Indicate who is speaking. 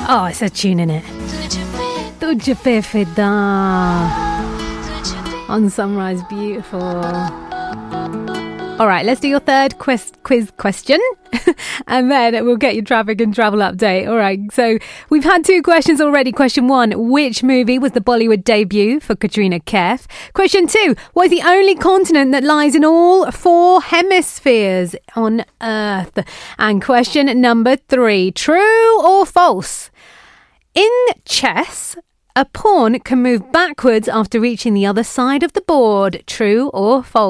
Speaker 1: Oh, it's a tune, innit? Tujhe pe fida on Sunrise. Beautiful. All right, let's do your third quiz question and then we'll get your traffic and travel update. All right, so we've had 2 questions already. Question 1, which movie was the Bollywood debut for Katrina Kaif? Question 2, what is the only continent that lies in all 4 hemispheres on Earth? And question number 3, true or false? In chess, a pawn can move backwards after reaching the other side of the board. True or false?